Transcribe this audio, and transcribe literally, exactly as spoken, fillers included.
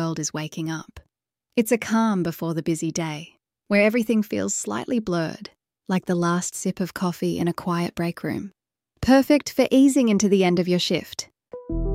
world is waking up. It's a calm before the busy day, where everything feels slightly blurred, like the last sip of coffee in a quiet break room. Perfect for easing into the end of your shift.